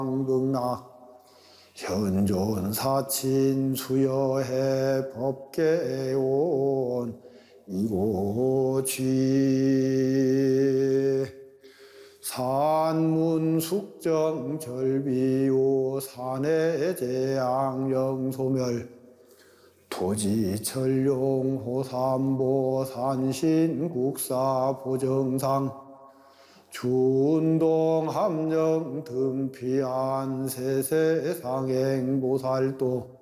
극락 현존 사친 수여해 법계온 이고취 산문 숙정 절비오 산해 재앙 영소멸 토지 철룡 호삼보 산신 국사 보정상 준동 함령 등피안 세세 상행 보살도